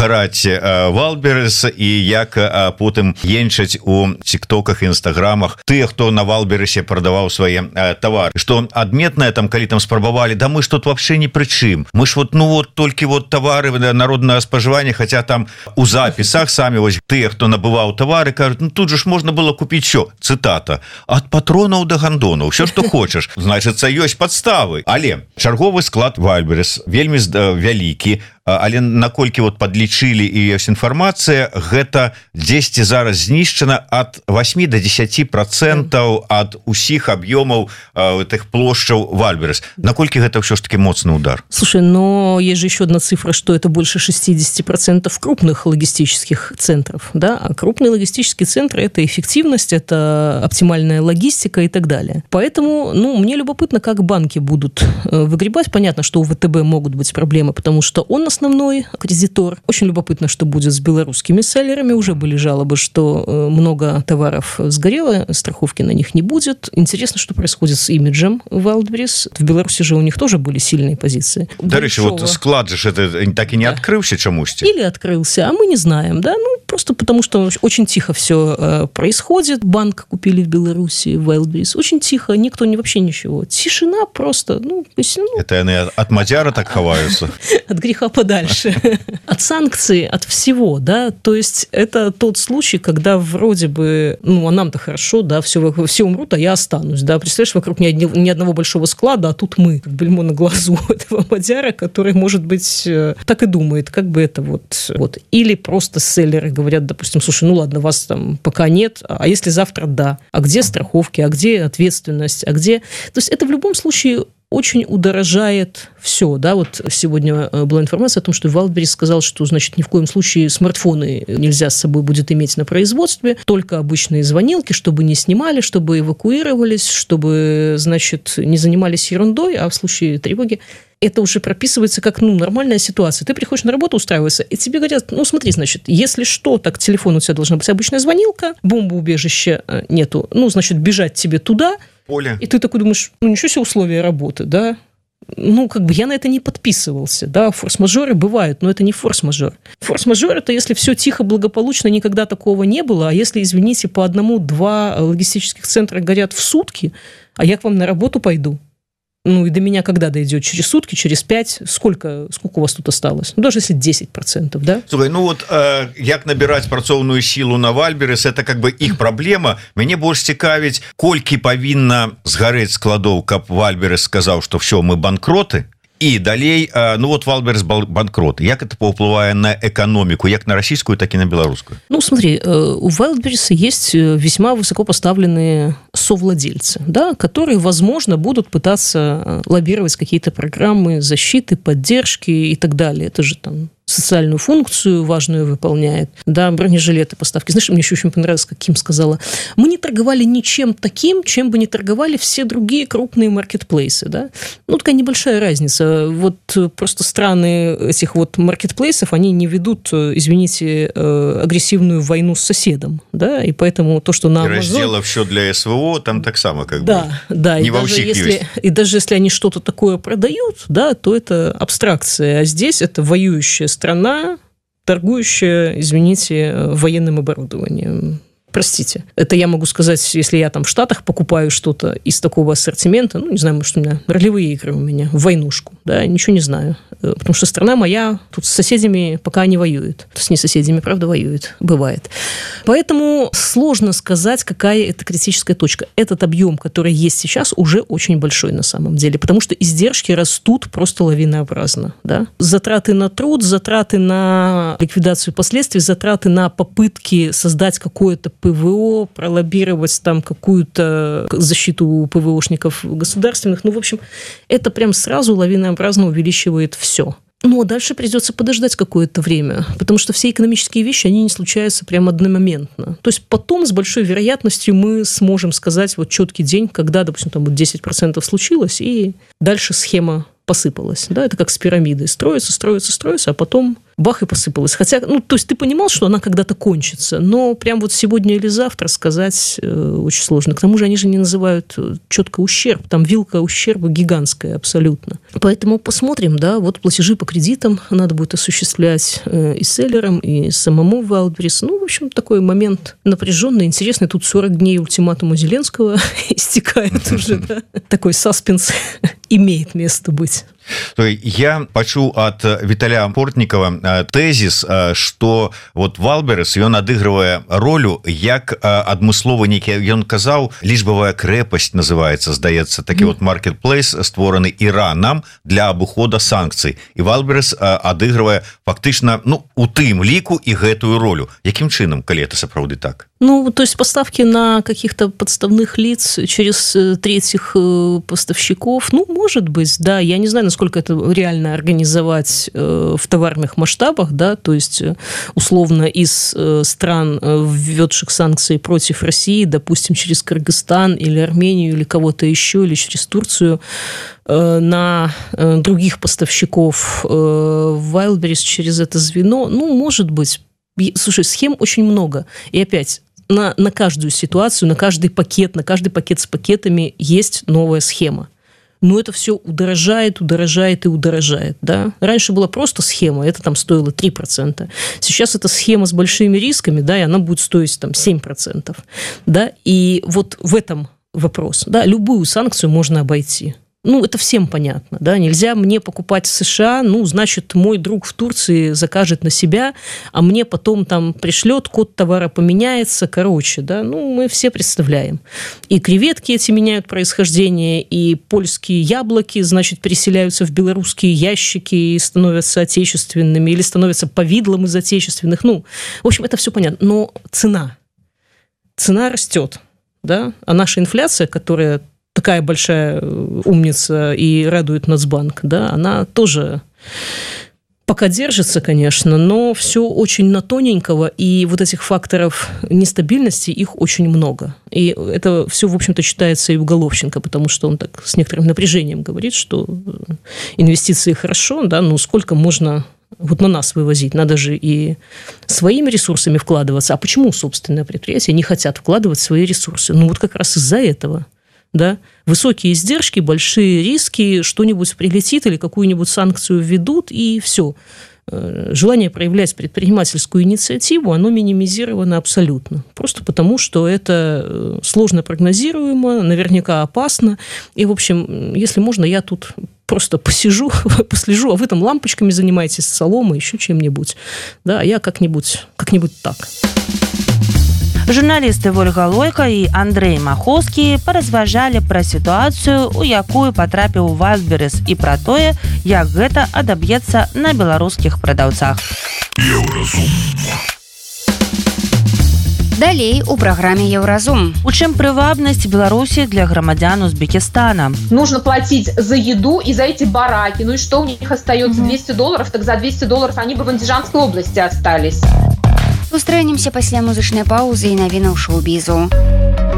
гараць Валберес і як потым енчаць у тиктоках, інстаграмах тыя, хто на Валбересе прадаваў свае товары. Што адметнае, там калі там спрабавалі, да мы ж тут вообще ні пры чым, мы ж толькі товары народнага спажывання, хаця там у запісах самі тыя, хто набываў товары, кажуць, тут же ж можна было купіць все, цытата, ад патронаў да гандонаў, все што хочаш, значыцца ёсць падставы. Але чарговы склад Валберес вельмі вялікі, але наколькі падлічылі і ёсць інфармацыя, гэта дзесьці зараз знішчана ад 8 до 10% ад усіх аб'ёмаў тых плошчаў Валберес. Наколькі гэта ўсё ж таки моцны удар? Слушай, но есть же еще одна цифра, что это больше 60% крупных логистических центров, да, а крупные логистические центры – это эффективность, это оптимальная логистика и так далее. Поэтому, мне любопытно, как банки будут выгребать. Понятно, что у ВТБ могут быть проблемы, потому что он основной кредитор. Очень любопытно, что будет с белорусскими селлерами. Уже были жалобы, что много товаров сгорело, страховки на них не будет. Интересно, что происходит с имиджем Wildberries. В Беларуси же у них тоже были сильные позиции. До речі, склад же это так и не открылся чомусь-то? Или открылся, а мы не знаем, да? Просто потому что очень тихо все происходит. Банк купили в Беларуси, Wildberries. Очень тихо, никто вообще ничего. Тишина просто, Это они от мадяра так ховаются? От греха подальше. От санкций, от всего, да? То есть это тот случай, когда вроде бы, а нам-то хорошо, да, все умрут, а я останусь, да? Представляешь, вокруг ни одного большого склада, а тут мы, как бельмо на глазу этого мадяра, который, может быть, так и думает, как бы это вот. Или просто селлеры говорят, допустим, слушай, ладно, вас там пока нет, а если завтра да? А где страховки, а где ответственность, а где... То есть это в любом случае очень удорожает все, да, сегодня была информация о том, что Wildberries сказал, что, значит, ни в коем случае смартфоны нельзя с собой будет иметь на производстве, только обычные звонилки, чтобы не снимали, чтобы эвакуировались, чтобы, значит, не занимались ерундой, а в случае тревоги это уже прописывается как, нормальная ситуация. Ты приходишь на работу, устраиваешься, и тебе говорят, смотри, значит, если что, так телефон у тебя должна быть обычная звонилка, бомбоубежища нету, значит, бежать тебе туда, поле. И ты такой думаешь, ничего себе условия работы, да? Я на это не подписывался, да, форс-мажоры бывают, но это не форс-мажор. Форс-мажор – это если все тихо, благополучно, никогда такого не было, а если, извините, по 1-2 логистических центра горят в сутки, а я к вам на работу пойду. И до меня когда дойдет? Через сутки, через 5? Сколько у вас тут осталось? Даже если 10%, да? Слухай, як набирать працоўную силу на Валберес, это как бы их проблема. Мяне больш цікавіць, колькі павінна згарэць складоў, каб Валберес сказаў, что все, мы банкроты, и далей, Валберес банкрот. Як это паўплывае на экономику, як на российскую, так и на белорусскую? Смотри, у Wildberries есть весьма высокопоставленные совладельцы, да, которые, возможно, будут пытаться лоббировать какие-то программы защиты, поддержки и так далее. Это же там социальную функцию важную выполняет, да, бронежилеты, поставки. Знаешь, мне еще очень понравилось, как Ким сказала, мы не торговали ничем таким, чем бы не торговали все другие крупные маркетплейсы, да. Такая небольшая разница. Просто страны этих маркетплейсов, они не ведут, извините, агрессивную войну с соседом, да, и поэтому то, что на Amazon... И раздела все для СВО, там так само как да, бы. Да, не во всех есть. И даже если они что-то такое продают, да, то это абстракция, а здесь это воюющая страна, торгующая, извините, военным оборудованием. Простите. Это я могу сказать, если я там в Штатах покупаю что-то из такого ассортимента, не знаю, может, у меня ролевые игры у меня, в войнушку, да, ничего не знаю. Потому что страна моя тут с соседями пока не воюет. С не соседями, правда, воюет. Бывает. Поэтому сложно сказать, какая это критическая точка. Этот объем, который есть сейчас, уже очень большой на самом деле, потому что издержки растут просто лавинообразно, да. Затраты на труд, затраты на ликвидацию последствий, затраты на попытки создать какое-то ПВО, пролоббировать там какую-то защиту ПВОшников государственных. В общем, это прям сразу лавинообразно увеличивает все. А дальше придется подождать какое-то время, потому что все экономические вещи, они не случаются прям одномоментно. То есть потом с большой вероятностью мы сможем сказать четкий день, когда, допустим, там 10% случилось, и дальше схема посыпалась. Да? Это как с пирамидой. Строится, а потом бах, и посыпалась. Хотя, то есть ты понимал, что она когда-то кончится, но прям вот сегодня или завтра сказать очень сложно. К тому же они же не называют четко ущерб, там вилка ущерба гигантская абсолютно. Поэтому посмотрим, да, вот платежи по кредитам надо будет осуществлять и селлерам, и самому Wildberries. В общем, такой момент напряженный, интересный. Тут 40 дней ультиматума Зеленского истекает уже, да. Такой саспенс имеет место быть. Я пачуў ад Віталя Портнікава тэзіс, што вот Wildberries ён адыгрывае ролю як адмыслова нейкі, ён казаў, лічбавая крэпасць называецца, здаецца, такі вот маркетплейс створаны Іранам для абыхода санкцый, і Wildberries адыгрывае фактычна у тым ліку і гэтую ролю. Якім чынам, калі это сапраўды так? То есть поставки на каких-то подставных лиц через третьих поставщиков, может быть, да, я не знаю, насколько это реально организовать в товарных масштабах, да, то есть условно из стран, введших санкции против России, допустим, через Кыргызстан или Армению или кого-то еще, или через Турцию, на других поставщиков Wildberries через это звено, может быть. Слушай, схем очень много. И опять, на каждую ситуацию, на каждый пакет с пакетами есть новая схема. Но это все удорожает и удорожает. Да? Раньше была просто схема, это там стоило 3%. Сейчас это схема с большими рисками, да, и она будет стоить там 7%. Да? И вот в этом вопрос. Да? Любую санкцию можно обойти. Это всем понятно, да, нельзя мне покупать в США, значит, мой друг в Турции закажет на себя, а мне потом там пришлет, код товара поменяется, да, мы все представляем. И креветки эти меняют происхождение, и польские яблоки, значит, переселяются в белорусские ящики и становятся отечественными, или становятся повидлом из отечественных, в общем, это все понятно, но цена растет, да, а наша инфляция, которая такая большая умница и радует Нацбанк, да, она тоже пока держится, конечно, но все очень на тоненького, и вот этих факторов нестабильности, их очень много. И это все, в общем-то, читается и у Головченко, потому что он так с некоторым напряжением говорит, что инвестиции хорошо, да, но сколько можно вот на нас вывозить, надо же и своими ресурсами вкладываться. А почему собственные предприятия не хотят вкладывать свои ресурсы? Вот как раз из-за этого. Да? Высокие издержки, большие риски, что-нибудь прилетит или какую-нибудь санкцию введут, и все. Желание проявлять предпринимательскую инициативу, оно минимизировано абсолютно. Просто потому, что это сложно прогнозируемо, наверняка опасно. И, в общем, если можно, я тут просто посижу, послежу, а вы там лампочками занимаетесь, соломой, еще чем-нибудь. Да, а я как-нибудь так. Журналісты Вольга Лойка і Андрэй Махоўскі паразважалі пра сітуацыю, у якую патрапіў Wildberries, і пра тое, як гэта адаб'ецца на беларускіх прадаўцах. Далей у праграме Еўразум. У чым прывабнасць Беларусі для грамадзян Узбекистана? Нужно платить за еду и за эти бараки. И что у них остается? $200, так за $200 они бы в Андижанской области остались. Сустрэнемся пасля музычнай паўзы і навінаў шоу-бізу.